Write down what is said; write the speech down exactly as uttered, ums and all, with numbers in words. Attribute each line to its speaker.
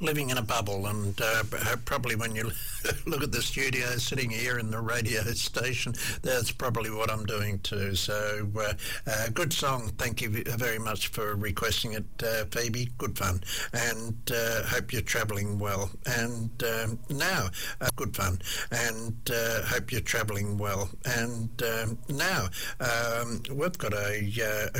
Speaker 1: living in a bubble, and uh, probably when you look at the studio sitting here in the radio station, that's probably what I'm doing too. So uh, uh, good song. Thank you very much for requesting it, uh, Phoebe. Good fun, and uh, hope you're travelling well. And um, now, uh, good fun, and uh, hope you're travelling well. And um, now um, we've got a, uh, a